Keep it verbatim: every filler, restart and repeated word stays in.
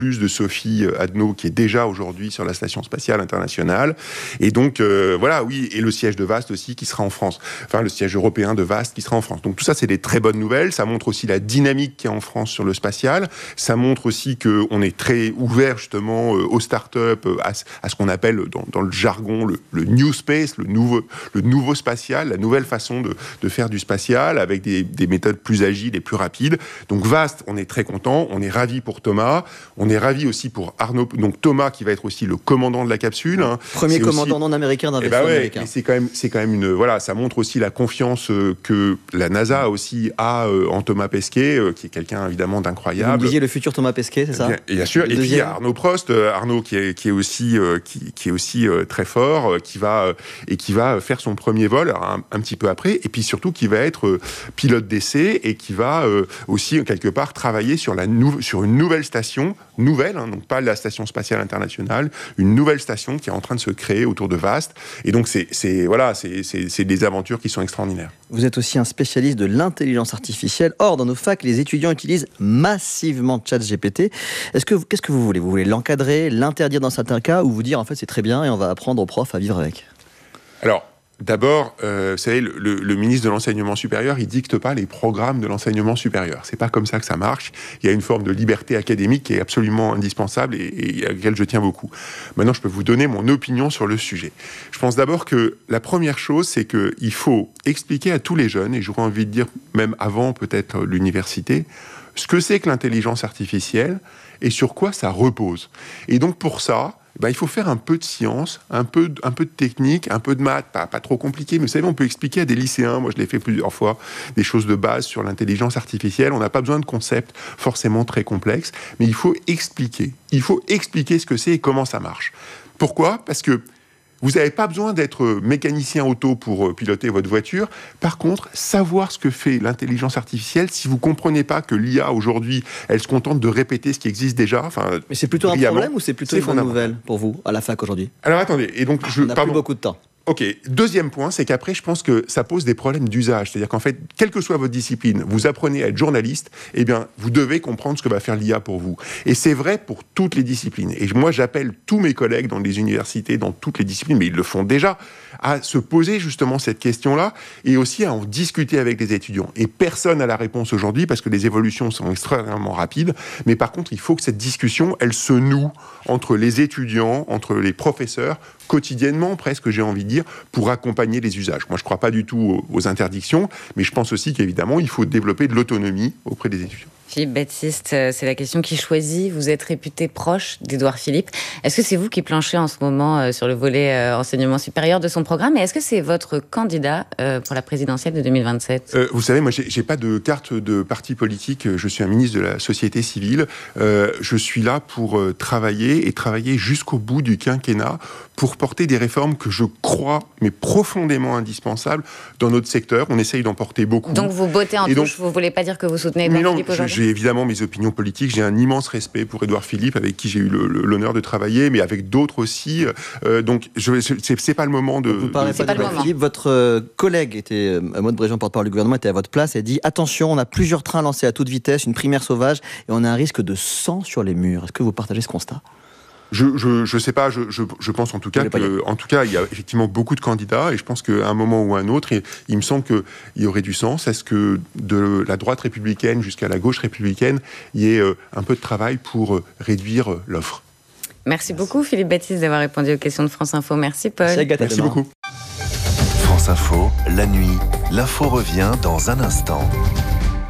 plus de Sophie Adno qui est déjà aujourd'hui sur la Station Spatiale Internationale. Et donc, euh, voilà, oui, et le siège de VAST aussi qui sera en France. Enfin, le siège européen de VAST qui sera en France. Donc tout ça, c'est des très bonnes nouvelles. Ça montre aussi la dynamique qu'il y a en France sur le spatial. Ça montre aussi qu'on est très ouvert justement aux start-up, à, à ce qu'on appelle dans, dans le jargon le, le new space, le nouveau, le nouveau spatial, la nouvelle façon de, de faire du spatial avec des, des méthodes plus agiles et plus rapides. Donc VAST, on est très content. On est ravis pour Thomas. On est ravis aussi pour Arnaud. Donc Thomas qui va être aussi le commandant de la capsule. Hein. Premier c'est commandant aussi... non américain d'un vaisseau eh ben ouais, américain. Et c'est quand même, c'est quand même une, voilà, ça montre aussi la confiance que la NASA aussi a en Thomas Pesquet, qui est quelqu'un évidemment d'incroyable. Vous disiez le futur Thomas Pesquet, c'est ça? Bien, bien sûr. Le et deuxième. puis Arnaud Prost, Arnaud qui est, qui est aussi, qui, qui est aussi très fort, qui va et qui va faire son premier vol un, un petit peu après, et puis surtout qui va être pilote d'essai et qui va aussi quelque part travailler sur la nou- sur une nouvelle station, nouvelle, hein, donc pas la Station Spatiale Internationale, une nouvelle station qui est en train de se créer autour de VAST. Et donc c'est, c'est voilà, c'est, c'est, c'est des aventures qui sont extraordinaires. Vous êtes aussi un spécialiste de l'intelligence artificielle. Or, dans nos facs, les étudiants utilisent massivement ChatGPT. Est-ce que, qu'est-ce que vous voulez? Vous voulez l'encadrer, l'interdire dans certains cas, ou vous dire en fait c'est très bien et on va apprendre aux profs à vivre avec? Alors, d'abord, euh, vous savez, le, le, le ministre de l'Enseignement supérieur, il dicte pas les programmes de l'enseignement supérieur. C'est pas comme ça que ça marche. Il y a une forme de liberté académique qui est absolument indispensable et, et à laquelle je tiens beaucoup. Maintenant, je peux vous donner mon opinion sur le sujet. Je pense d'abord que la première chose, c'est qu'il faut expliquer à tous les jeunes, et j'aurais envie de dire même avant peut-être l'université, ce que c'est que l'intelligence artificielle et sur quoi ça repose. Et donc pour ça, ben, il faut faire un peu de science, un peu, un peu de technique, un peu de maths, pas, pas trop compliqué, mais vous savez, on peut expliquer à des lycéens, moi je l'ai fait plusieurs fois, des choses de base sur l'intelligence artificielle. On n'a pas besoin de concepts forcément très complexes, mais il faut expliquer. Il faut expliquer ce que c'est et comment ça marche. Pourquoi ? Parce que vous n'avez pas besoin d'être mécanicien auto pour piloter votre voiture. Par contre, savoir ce que fait l'intelligence artificielle, si vous ne comprenez pas que l'I A, aujourd'hui, elle se contente de répéter ce qui existe déjà... Mais c'est plutôt un problème ou c'est plutôt une bonne nouvelle pour vous, à la fac aujourd'hui? Alors attendez, et donc... Je, On n'a plus beaucoup de temps. Ok, deuxième point, c'est qu'après, je pense que ça pose des problèmes d'usage. C'est-à-dire qu'en fait, quelle que soit votre discipline, vous apprenez à être journaliste, eh bien, vous devez comprendre ce que va faire l'I A pour vous. Et c'est vrai pour toutes les disciplines. Et moi, j'appelle tous mes collègues dans les universités, dans toutes les disciplines, mais ils le font déjà, à se poser justement cette question-là et aussi à en discuter avec les étudiants. Et personne n'a la réponse aujourd'hui parce que les évolutions sont extrêmement rapides. Mais par contre, il faut que cette discussion, elle se noue entre les étudiants, entre les professeurs, quotidiennement presque, j'ai envie de dire, pour accompagner les usages. Moi, je ne crois pas du tout aux, aux interdictions, mais je pense aussi qu'évidemment, il faut développer de l'autonomie auprès des étudiants. Philippe Baptiste, c'est la question qui choisit. Vous êtes réputé proche d'Édouard Philippe. Est-ce que c'est vous qui planchez en ce moment sur le volet enseignement supérieur de son programme? Et est-ce que c'est votre candidat pour la présidentielle de deux mille vingt-sept? euh, Vous savez, moi, j'ai, j'ai pas de carte de parti politique. Je suis un ministre de la société civile. Euh, je suis là pour euh, travailler et travailler jusqu'au bout du quinquennat pour porter des réformes que je crois, mais profondément indispensables dans notre secteur. On essaye d'en porter beaucoup. Donc vous bottez en et touche, donc, vous ne voulez pas dire que vous soutenez Édouard non, Philippe aujourd'hui? J'ai évidemment mes opinions politiques. J'ai un immense respect pour Édouard Philippe, avec qui j'ai eu le, le, l'honneur de travailler, mais avec d'autres aussi. Euh, donc, je, c'est, c'est pas le moment de... Vous ne parlez de... pas d'Édouard Philippe. Votre euh, collègue, était, euh, Maud Bréjean, porte-parole du gouvernement, était à votre place et dit « Attention, on a plusieurs trains lancés à toute vitesse, une primaire sauvage, et on a un risque de sang sur les murs. » Est-ce que vous partagez ce constat? Je, je, je sais pas, je, je, je pense en tout cas que, en tout cas, il y a effectivement beaucoup de candidats et je pense qu'à un moment ou à un autre, il, il me semble qu'il y aurait du sens à ce que de la droite républicaine jusqu'à la gauche républicaine, il y ait un peu de travail pour réduire l'offre. Merci beaucoup Philippe Baptiste d'avoir répondu aux questions de France Info. Merci Paul. Merci, Agathe, Merci beaucoup. France Info, la nuit, l'info revient dans un instant.